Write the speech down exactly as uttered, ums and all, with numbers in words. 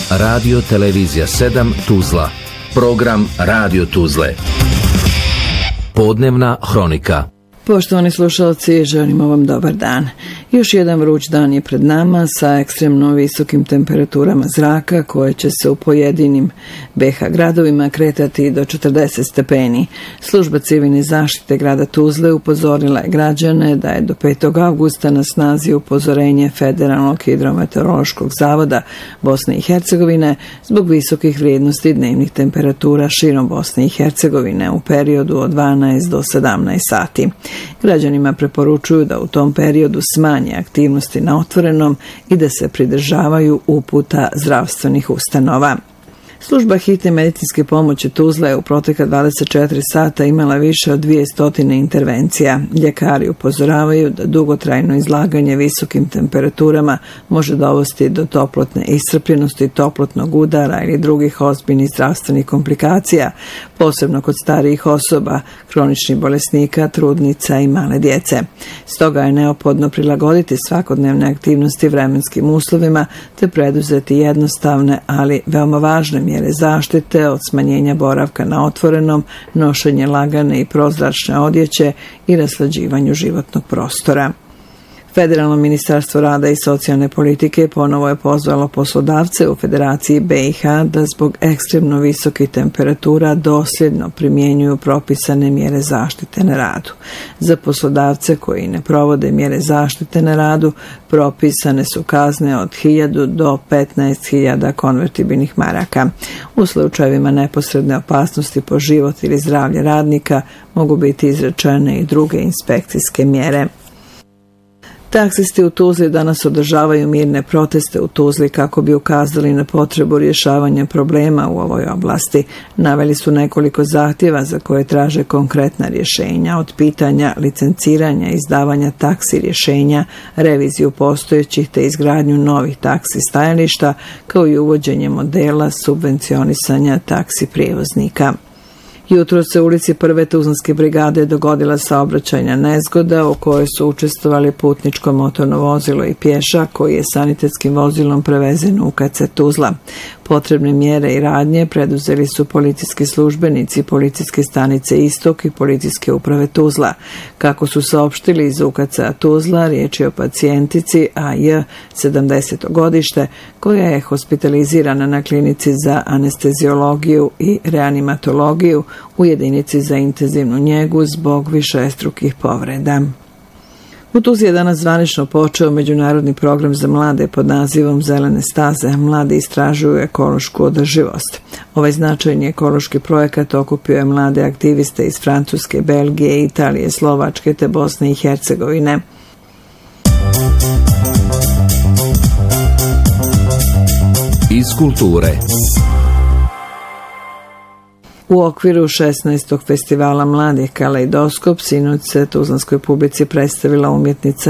Radio Televizija sedam Tuzla. Program Radio Tuzle. Podnevna hronika. Poštovani slušalci, želimo vam dobar dan. Još jedan vruć dan je pred nama sa ekstremno visokim temperaturama zraka koje će se u pojedinim be ha gradovima kretati do četrdeset stepeni. Služba civilne zaštite grada Tuzle upozorila je građane da je do petog avgusta na snazi upozorenje Federalnog hidrometeorološkog zavoda Bosne i Hercegovine zbog visokih vrijednosti dnevnih temperatura širom Bosne i Hercegovine u periodu od dvanaest do sedamnaest sati. Građanima preporučuju da u tom periodu smanje aktivnosti na otvorenom i da se pridržavaju uputa zdravstvenih ustanova. Služba hitne medicinske pomoći Tuzla je u protekla dvadeset četiri sata imala više od dvjesto intervencija. Ljekari upozoravaju da dugotrajno izlaganje visokim temperaturama može dovesti do toplotne iscrpljenosti, toplotnog udara ili drugih ozbiljnih zdravstvenih komplikacija, posebno kod starijih osoba, kroničnih bolesnika, trudnica i male djece. Stoga je neophodno prilagoditi svakodnevne aktivnosti vremenskim uslovima te preduzeti jednostavne, ali veoma važne mjere zaštite od smanjenja boravka na otvorenom, nošenje lagane i prozračne odjeće i raslađivanju životnog prostora. Federalno ministarstvo rada i socijalne politike ponovo je pozvalo poslodavce u Federaciji be i ha da zbog ekstremno visokih temperatura dosljedno primjenjuju propisane mjere zaštite na radu. Za poslodavce koji ne provode mjere zaštite na radu propisane su kazne od hiljadu do petnaest hiljada konvertibilnih maraka. U slučajevima neposredne opasnosti po život ili zdravlje radnika mogu biti izrečene i druge inspekcijske mjere. Taksisti u Tuzli danas održavaju mirne proteste u Tuzli kako bi ukazali na potrebu rješavanja problema u ovoj oblasti. Naveli su nekoliko zahtjeva za koje traže konkretna rješenja, od pitanja licenciranja, izdavanja taksi rješenja, reviziju postojećih te izgradnju novih taksi stajališta, kao i uvođenje modela subvencionisanja taksi prijevoznika. Jutro se u ulici prve Tuzlanske brigade dogodila saobraćajna nezgoda u kojoj su učestvovali putničko motorno vozilo i pješak koji je sanitetskim vozilom prevezen u u ka ce Tuzla. Potrebne mjere i radnje preduzeli su policijski službenici policijske stanice Istok i policijske uprave Tuzla. Kako su saopštili iz u ka ce Tuzla, riječ je o pacijentici a je sedamdeseto godište koja je hospitalizirana na klinici za anesteziologiju i reanimatologiju u jedinici za intenzivnu njegu zbog višestrukih povreda. U Tuzli je danas zvanično počeo međunarodni program za mlade pod nazivom Zelene staze. Mladi istražuju ekološku održivost. Ovaj značajni ekološki projekat okupio je mlade aktiviste iz Francuske, Belgije, Italije, Slovačke te Bosne i Hercegovine. Iz kulture. U okviru šesnaestog festivala mladih Kaleidoskop sinoć se tuzlanskoj publici predstavila umjetnica